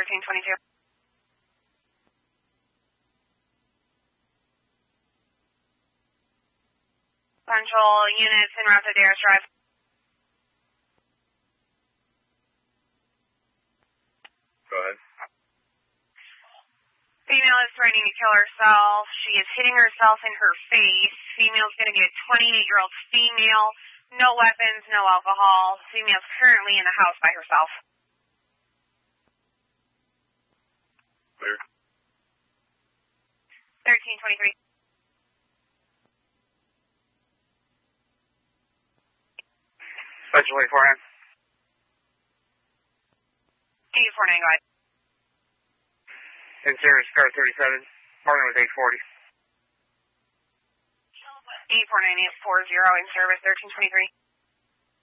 1322. Central units en route to Darris Drive. Go ahead. Female is threatening to kill herself. She is hitting herself in her face. Female's going to be a 28-year-old female. No weapons, no alcohol. Female's currently in the house by herself. Clear. 1323. Special 849. 849, go ahead. In service, car 37, partner with 840. 849-840 in service, 1323.